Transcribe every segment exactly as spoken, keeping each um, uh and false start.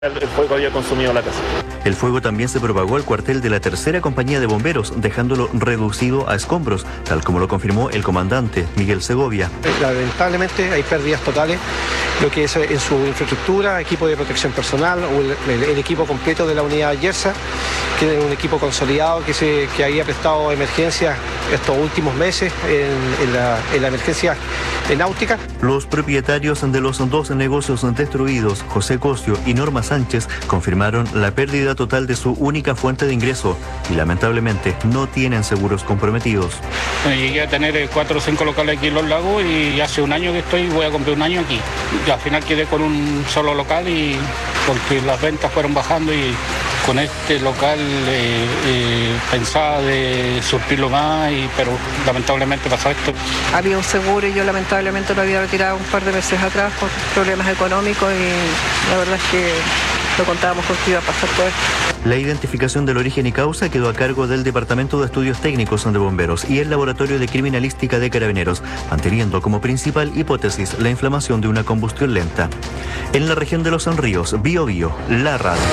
El, el fuego había consumido la casa. El fuego también se propagó al cuartel de la tercera compañía de bomberos, dejándolo reducido a escombros, tal como lo confirmó el comandante Miguel Segovia. Lamentablemente hay pérdidas totales, lo que es en su infraestructura, equipo de protección personal o el, el, el equipo completo de la unidad Yersa, que es un equipo consolidado que, se, que había prestado emergencias estos últimos meses en, en, la, en la emergencia náutica. Los propietarios de los dos negocios destruidos, José Cosio y Norma Sánchez, confirmaron la pérdida total de su única fuente de ingreso y lamentablemente no tienen seguros comprometidos. Llegué a tener cuatro o cinco locales aquí en Los Lagos y hace un año que estoy, voy a cumplir un año aquí. Y al final quedé con un solo local y porque las ventas fueron bajando y con este local eh, eh, pensaba de surtirlo más, y, pero lamentablemente pasó esto. Había un seguro y yo lamentablemente lo había retirado un par de meses atrás por problemas económicos y la verdad es que no contábamos con que iba a pasar todo esto. La identificación del origen y causa quedó a cargo del Departamento de Estudios Técnicos de Bomberos y el Laboratorio de Criminalística de Carabineros, manteniendo como principal hipótesis la inflamación de una combustión lenta. En la región de Los Ríos, Bío Bío, la radio.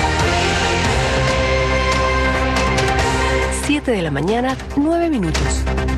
siete de la mañana, nueve minutos.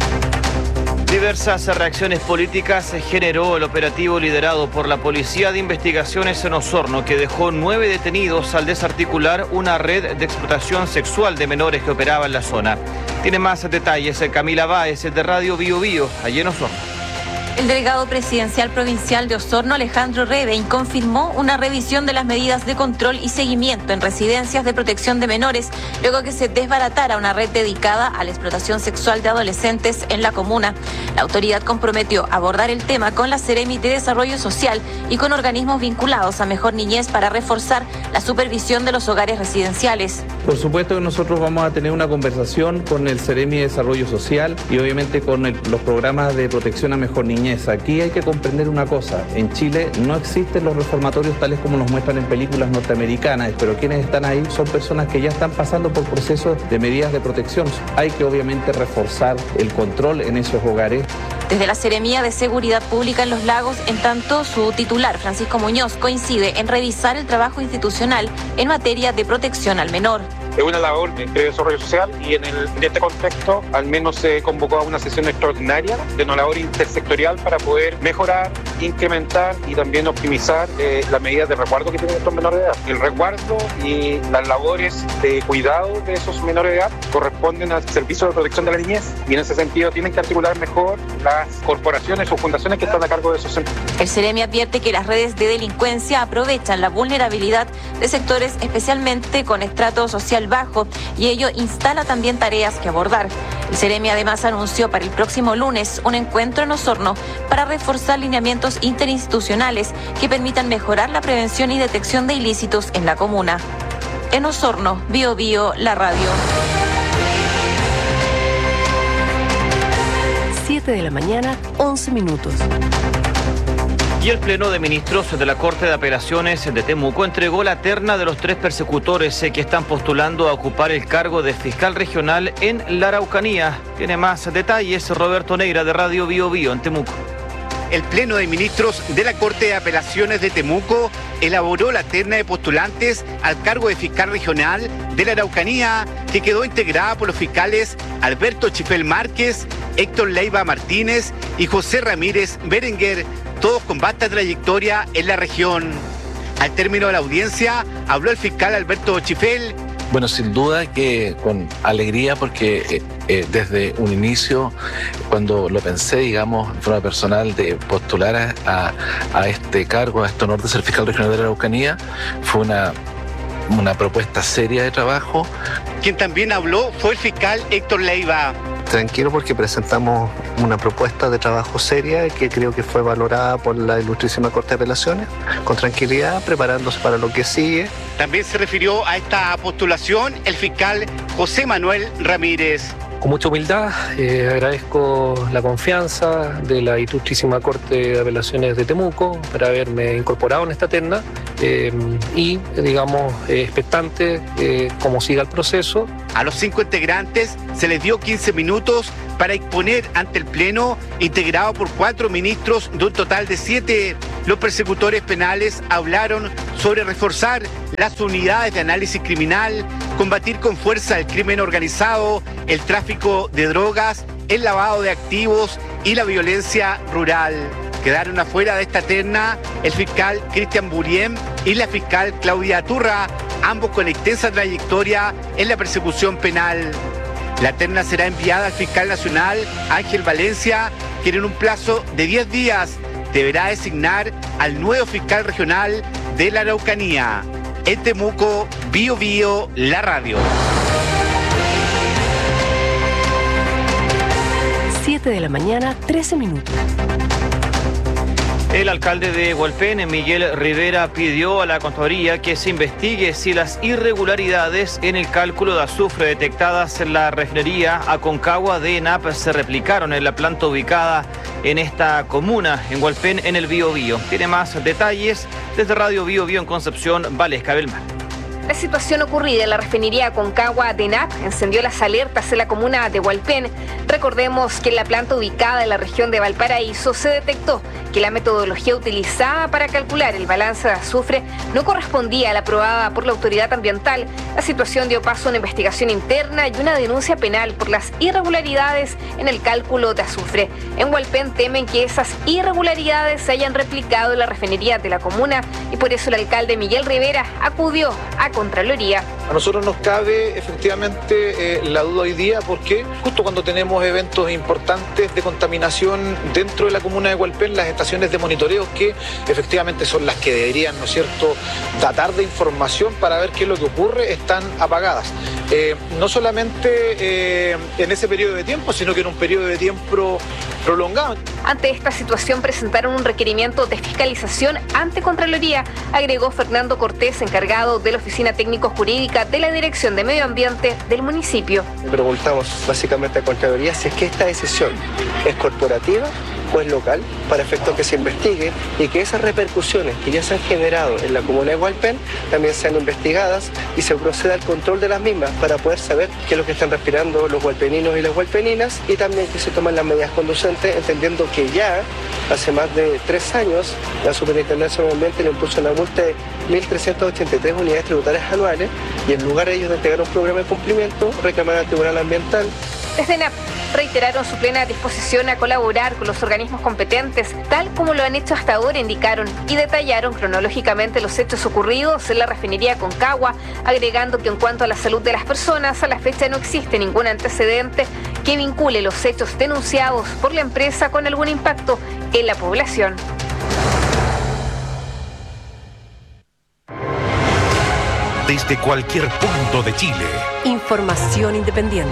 Diversas reacciones políticas generó el operativo liderado por la Policía de Investigaciones en Osorno, que dejó nueve detenidos al desarticular una red de explotación sexual de menores que operaba en la zona. Tiene más detalles Camila Báez, de Radio Bío Bío, allí en Osorno. El delegado presidencial provincial de Osorno, Alejandro Rebein, confirmó una revisión de las medidas de control y seguimiento en residencias de protección de menores, luego que se desbaratara una red dedicada a la explotación sexual de adolescentes en la comuna. La autoridad comprometió abordar el tema con la Seremi de Desarrollo Social y con organismos vinculados a Mejor Niñez para reforzar la supervisión de los hogares residenciales. Por supuesto que nosotros vamos a tener una conversación con el Seremi de Desarrollo Social y obviamente con el, los programas de protección a Mejor Niñez. Aquí hay que comprender una cosa: en Chile no existen los reformatorios tales como nos muestran en películas norteamericanas, pero quienes están ahí son personas que ya están pasando por procesos de medidas de protección. Hay que obviamente reforzar el control en esos hogares. Desde la Seremía de Seguridad Pública en Los Lagos, en tanto, su titular, Francisco Muñoz, coincide en revisar el trabajo institucional en materia de protección al menor. Es una labor de desarrollo social y en, el, en este contexto al menos se convocó a una sesión extraordinaria de una labor intersectorial para poder mejorar, incrementar y también optimizar eh, las medidas de resguardo que tienen estos menores de edad. El resguardo y las labores de cuidado de esos menores de edad corresponden al Servicio de Protección de la Niñez y en ese sentido tienen que articular mejor las corporaciones o fundaciones que están a cargo de esos centros. El Seremi advierte que las redes de delincuencia aprovechan la vulnerabilidad de sectores especialmente con estrato social bajo y ello instala también tareas que abordar. El Seremi además anunció para el próximo lunes un encuentro en Osorno para reforzar lineamientos interinstitucionales que permitan mejorar la prevención y detección de ilícitos en la comuna. En Osorno, Bío Bío, la radio. siete de la mañana, once minutos. Y el Pleno de Ministros de la Corte de Apelaciones de Temuco entregó la terna de los tres persecutores que están postulando a ocupar el cargo de fiscal regional en la Araucanía. Tiene más detalles Roberto Neira, de Radio Bío Bío en Temuco. El Pleno de Ministros de la Corte de Apelaciones de Temuco elaboró la terna de postulantes al cargo de fiscal regional de la Araucanía, que quedó integrada por los fiscales Alberto Chifel Márquez, Héctor Leiva Martínez y José Ramírez Berenguer, todos con vasta trayectoria en la región. Al término de la audiencia, habló el fiscal Alberto Chifel. Bueno, sin duda que con alegría, porque eh, eh, desde un inicio, cuando lo pensé, digamos, en forma personal, de postular a, a, a este cargo, a este honor de ser fiscal regional de la Araucanía, fue una, una propuesta seria de trabajo. Quien también habló fue el fiscal Héctor Leiva. Tranquilo, porque presentamos una propuesta de trabajo seria que creo que fue valorada por la Ilustrísima Corte de Apelaciones, con tranquilidad, preparándose para lo que sigue. También se refirió a esta postulación el fiscal José Manuel Ramírez. Con mucha humildad, eh, agradezco la confianza de la Ilustrísima Corte de Apelaciones de Temuco para haberme incorporado en esta terna eh, y, digamos, eh, expectante eh, cómo siga el proceso. A los cinco integrantes se les dio quince minutos para exponer ante el Pleno, integrado por cuatro ministros de un total de siete. Los persecutores penales hablaron sobre reforzar las unidades de análisis criminal, combatir con fuerza el crimen organizado, el tráfico de drogas, el lavado de activos y la violencia rural. Quedaron afuera de esta terna el fiscal Cristian Buriem y la fiscal Claudia Turra, ambos con extensa trayectoria en la persecución penal. La terna será enviada al fiscal nacional Ángel Valencia, quien en un plazo de diez días deberá designar al nuevo fiscal regional de la Araucanía. En Temuco, Bio Bio, la radio. siete de la mañana, trece minutos. El alcalde de Hualpén, Miguel Rivera, pidió a la Contraloría que se investigue si las irregularidades en el cálculo de azufre detectadas en la refinería Aconcagua de ENAP se replicaron en la planta ubicada en esta comuna, en Hualpén, en el Bio Bio. Tiene más detalles desde Radio Bio Bio en Concepción, Valesca Belmar. La situación ocurrida en la refinería Aconcagua de ENAP encendió las alertas en la comuna de Hualpén. Recordemos que en la planta ubicada en la región de Valparaíso se detectó que la metodología utilizada para calcular el balance de azufre no correspondía a la aprobada por la autoridad ambiental. La situación dio paso a una investigación interna y una denuncia penal por las irregularidades en el cálculo de azufre. En Hualpén temen que esas irregularidades se hayan replicado en la refinería de la comuna y por eso el alcalde Miguel Rivera acudió a Contraloría. A nosotros nos cabe efectivamente eh, la duda hoy día porque justo cuando tenemos eventos importantes de contaminación dentro de la comuna de Hualpén, las estaciones de monitoreo que efectivamente son las que deberían, ¿no es cierto?, datar de información para ver qué es lo que ocurre, están apagadas. Eh, no solamente eh, en ese periodo de tiempo, sino que en un periodo de tiempo prolongado. Ante esta situación presentaron un requerimiento de fiscalización ante Contraloría, agregó Fernando Cortés, encargado de la Oficina Técnico Jurídica de la Dirección de Medio Ambiente del municipio. Le preguntamos básicamente a Contraloría si es que esta decisión es corporativa o es local, para efecto que se investigue y que esas repercusiones que ya se han generado en la comuna de Hualpén también sean investigadas y se proceda al control de las mismas para poder saber qué es lo que están respirando los hualpeninos y las hualpeninas y también que se toman las medidas conducentes, entendiendo que ya hace más de tres años la Superintendencia de Medio Ambiente le impuso una multa de mil trescientas ochenta y tres unidades tributarias anuales y en lugar de ellos de entregar un programa de cumplimiento reclamaron al Tribunal Ambiental. Desde ENAP reiteraron su plena disposición a colaborar con los organismos competentes, tal como lo han hecho hasta ahora, indicaron, y detallaron cronológicamente los hechos ocurridos en la refinería Aconcagua, agregando que en cuanto a la salud de las personas, a la fecha no existe ningún antecedente que vincule los hechos denunciados por la empresa con algún impacto en la población. Desde cualquier punto de Chile. Información independiente.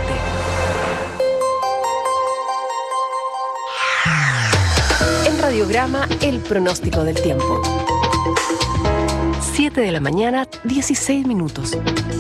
En Radiograma, el pronóstico del tiempo. siete de la mañana, dieciséis minutos.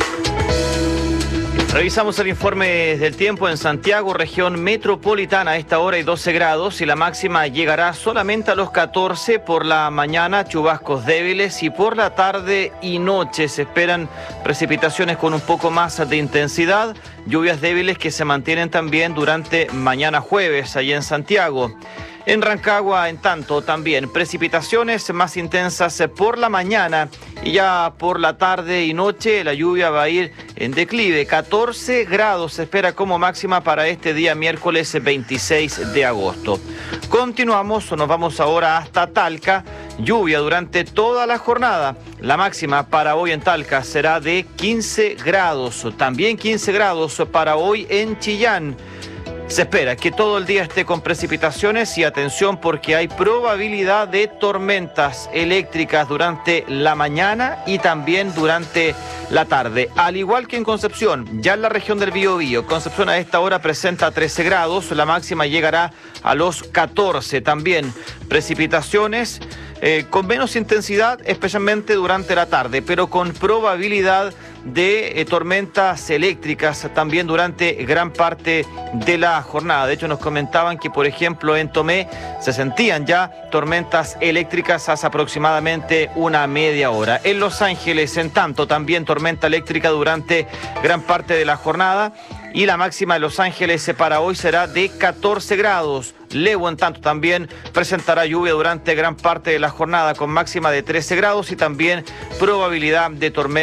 Revisamos el informe del tiempo en Santiago, región metropolitana. A esta hora hay doce grados y la máxima llegará solamente a los catorce por la mañana, chubascos débiles, y por la tarde y noche se esperan precipitaciones con un poco más de intensidad, lluvias débiles que se mantienen también durante mañana jueves allí en Santiago. En Rancagua, en tanto, también precipitaciones más intensas por la mañana y ya por la tarde y noche la lluvia va a ir en declive. catorce grados se espera como máxima para este día miércoles veintiséis de agosto. Continuamos, nos vamos ahora hasta Talca. Lluvia durante toda la jornada. La máxima para hoy en Talca será de quince grados. También quince grados para hoy en Chillán. Se espera que todo el día esté con precipitaciones y atención porque hay probabilidad de tormentas eléctricas durante la mañana y también durante la tarde. Al igual que en Concepción, ya en la región del Biobío, Concepción a esta hora presenta trece grados, la máxima llegará a los catorce. También precipitaciones eh, con menos intensidad, especialmente durante la tarde, pero con probabilidad de eh, tormentas eléctricas también durante gran parte de la jornada. De hecho, nos comentaban que, por ejemplo, en Tomé se sentían ya tormentas eléctricas hace aproximadamente una media hora. En Los Ángeles, en tanto, también tormenta eléctrica durante gran parte de la jornada. y la máxima de Los Ángeles para hoy será de catorce grados. Lego, en tanto, también presentará lluvia durante gran parte de la jornada con máxima de trece grados y también probabilidad de tormenta